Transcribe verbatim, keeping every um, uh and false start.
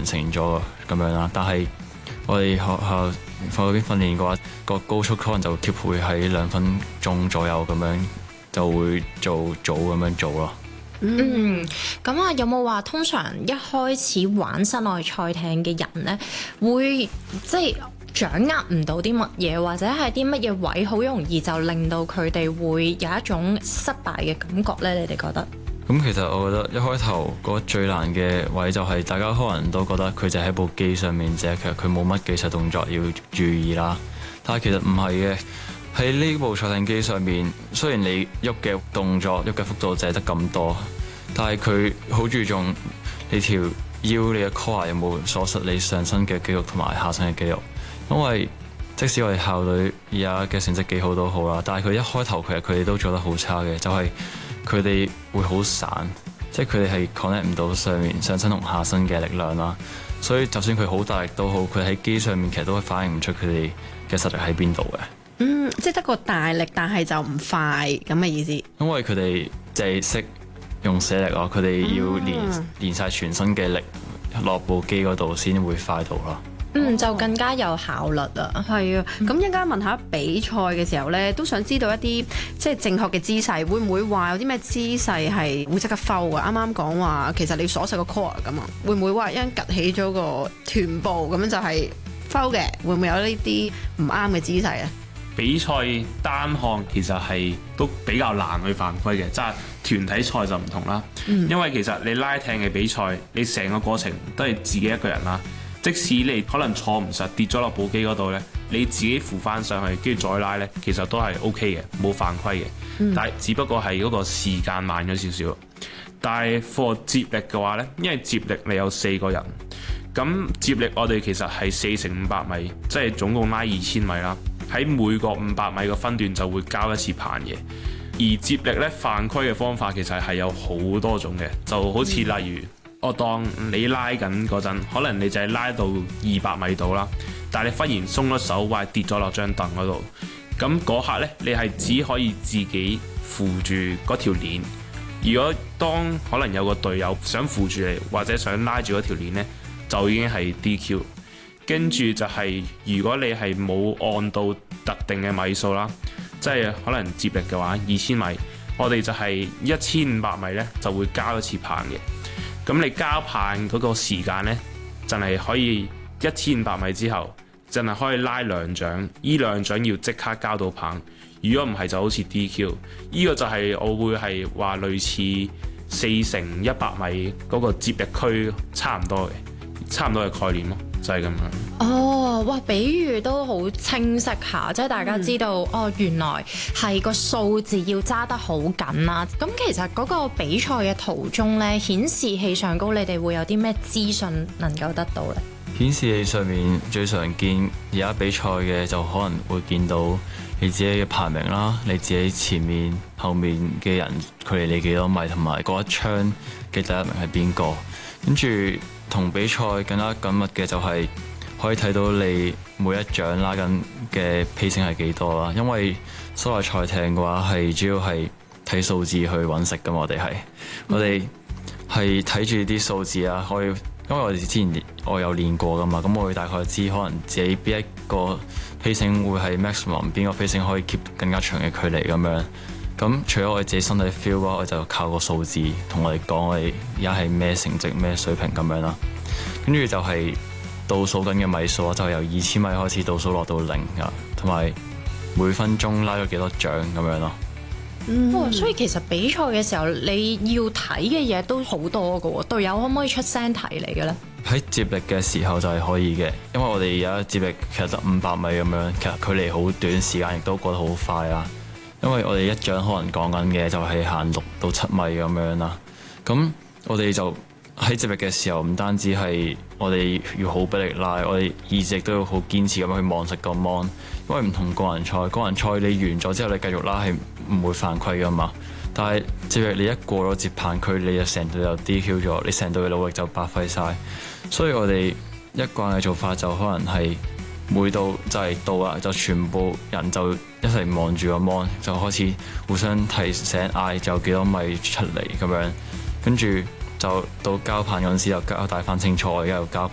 成咗咁樣啦。但係我哋學校嗰邊訓練嘅話，個高速可能就調配喺兩分鐘左右咁樣，就會做組咁樣做咯。 嗯，咁啊，有冇話通常一開始玩室內賽艇嘅人呢，會即係掌握唔到啲乜嘢，或者係啲乜嘢位好容易就令到佢哋會有一種失敗嘅感覺呢？你哋覺得？ 咁其實我覺得一開頭嗰個最難嘅位就係大家可能都覺得佢就喺部機上面啫，其實佢冇乜技術動作要注意啦。但係其實唔係嘅，喺呢部賽艇機上面，雖然你喐嘅動作、喐嘅幅度就係得咁多，但係佢好注重你條腰、你嘅 core 有冇鎖實你上身嘅肌肉同埋下身嘅肌肉。因為即使我哋校隊而家嘅成績幾好都好啦，但係佢一開頭其實佢哋都做得好差嘅，就係佢哋會好散，即係佢哋係 connect 唔到上面上身同下身嘅力量啦。所以就算佢好大力都好，佢喺機上面其實都反映唔出佢哋嘅實力喺邊度嘅。 嗯，即係得個大力，但係就唔快咁嘅意思。因為佢哋就係識用寫力咯，佢哋要練、嗯、練曬全身嘅力落部機嗰度先會快到咯。 嗯，就更加有效率啊！ 係啊，咁一陣間問下比賽嘅時候咧，都想知道一啲即係正確嘅姿勢，會唔會話有啲咩姿勢係會即刻 foul 啊？啱啱講話其實你要鎖實個 core 咁啊，會唔會話一陣趌起咗個臀部咁樣就係 foul 嘅？會唔會有呢啲唔啱嘅姿勢啊？ 比賽單項其實係都比較難去犯規嘅，即係團體賽就唔同啦。嗯、因為其實你拉艇嘅比賽，你成個過程都係自己一個人啦。即使你可能坐唔實跌咗落部機嗰度呢，你自己扶翻上去，跟住再拉呢，其實都係 O K 嘅，冇犯規嘅。嗯、但係只不過係嗰個時間慢咗少少。但係 for 接力嘅話呢，因為接力你有四個人，咁接力我哋其實係四乘五百米，即係總共拉二千米啦。喺每個五百米嘅分段就會交一次棒嘅。而接力呢，犯規嘅方法其實係有好多種嘅，就好似例如。嗯我當你拉緊嗰陣，可能你就係拉到二百米度啦，但係你忽然鬆咗手，或者跌咗落張凳嗰度，咁嗰刻呢，你係只可以自己扶住嗰條鏈。如果當可能有個隊友想扶住你，或者想拉住嗰條鏈呢，就已經係 D Q。跟住就係、是、如果你係冇按到特定嘅米數啦，即係可能接力嘅話，二千米，我哋就係一千五百米呢，就會交一次棒嘅。咁你交棒嗰個時間呢，就係可以一千五百米之後，就係可以拉兩掌，依兩掌要即刻交到棒。如果唔係就好似 D Q。依個就係我會係話類似四乘一百米嗰個接力區差唔多嘅，差唔多嘅概念咯，就係咁樣。 哦，哇！比喻都好清晰下，即係大家知道、嗯、哦，原來係個數字要揸得好緊啦。咁其實嗰個比賽嘅途中呢，顯示器上高，你哋會有啲咩資訊能夠得到呢？ 顯示器上面最常見而家比賽嘅就可能會見到你自己嘅排名啦，你自己前面後面嘅人距離你幾多米，同埋嗰一槍嘅第一名係邊個。跟住同比賽更加緊密嘅就係、是。可以睇到你每一掌拉緊嘅 pacing 係幾多啦，因為室內賽艇嘅話係主要係睇數字去揾食㗎嘛，我哋係、嗯、我哋係睇住啲數字啊，可以因為我哋之前我有練過㗎嘛，咁我會大概知可能自己邊一個 pacing 會係 maximum， 邊個 pacing 可以 keep 更加長嘅距離咁樣。咁除咗我哋自己身體 feel 嘅話，我就靠個數字同我哋講我哋而家係咩成績咩水平咁樣啦，跟住就係、是。倒數緊嘅米數就由二千米開始倒數落到零噶，同埋每分鐘拉咗幾多獎咁樣咯。 嗯、哦，所以其實比賽嘅時候你要睇嘅嘢都好多噶喎，隊友可唔可以出聲提嚟嘅咧？ 喺接力嘅時候就係可以嘅，因為我哋而家接力其實得五百米咁樣，其實距離好短，時間亦都過得好快啦。因為我哋一獎可能講緊嘅就係行六到七米咁樣啦，咁我哋就。喺接力嘅時候，唔單止係我哋要好俾力拉，我哋意志都要好堅持咁去望實個 mon， 因為唔同個人賽，個人賽你完咗之後你繼續拉係唔會犯規噶嘛。但係接力你一過咗接棒區，你就成隊就 D Q 咗，你成隊嘅努力就白費晒。所以我哋一貫嘅做法就可能係每到就係到啦，就全部人就一齊望住個 mon， 就開始互相提醒嗌，就有幾多米出嚟咁樣，跟住。就到交棒嗰陣時，又交帶翻清楚，而家又交。